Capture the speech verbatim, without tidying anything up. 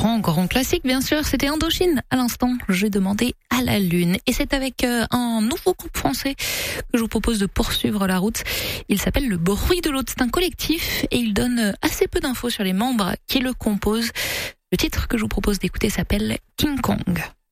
grand, grand classique, bien sûr. C'était Indochine. À l'instant, j'ai demandé à la lune. Et c'est avec euh, un nouveau groupe français que je vous propose de poursuivre la route. Il s'appelle Le Bruit de l'Aude. C'est un collectif et il donne assez peu d'infos sur les membres qui le composent. Le titre que je vous propose d'écouter s'appelle King Kong.